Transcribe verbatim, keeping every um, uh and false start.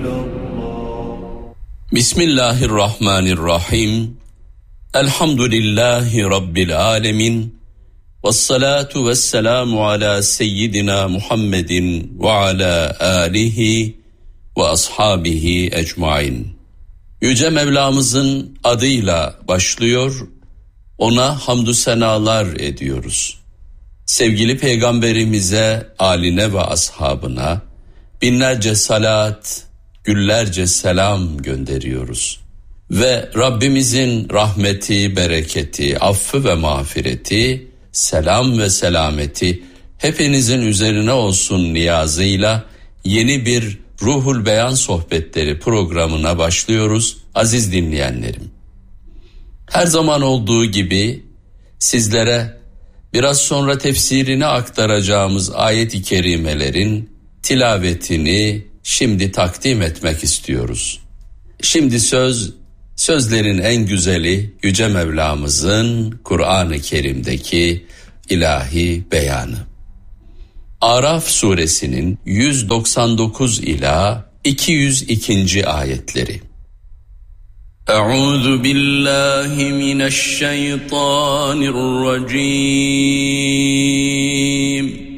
Bismillahirrahmanirrahim. Elhamdülillahi Rabbil alemin. Vessalatu vesselamu ala seyyidina Muhammedin ve ala alihi ve ashabihi ecmain. Yüce Mevlamızın adıyla başlıyor, ona hamdü senalar ediyoruz. Sevgili Peygamberimize, aline ve ashabına binlerce salat, güllerce selam gönderiyoruz. Ve Rabbimizin rahmeti, bereketi, affı ve mağfireti, selam ve selameti hepinizin üzerine olsun niyazıyla yeni bir Ruhul Beyan Sohbetleri programına başlıyoruz aziz dinleyenlerim. Her zaman olduğu gibi sizlere biraz sonra tefsirini aktaracağımız ayet-i kerimelerin tilavetini şimdi takdim etmek istiyoruz. Şimdi söz, sözlerin en güzeli Yüce Mevlamızın Kur'an-ı Kerim'deki ilahi beyanı. Araf suresinin yüz doksan dokuz ila iki yüz iki. ayetleri. Euzu billahi mineşşeytanirracim.